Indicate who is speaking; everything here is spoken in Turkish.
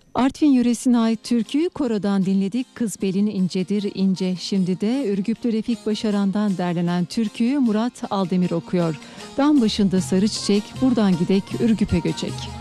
Speaker 1: Artvin yöresine ait türküyü korodan dinledik. Kız belin incedir ince. Şimdi de Ürgüplü Refik Başaran'dan derlenen türküyü Murat Aldemir okuyor. Dağın başında sarı çiçek, buradan gidek Ürgüp'e göçek.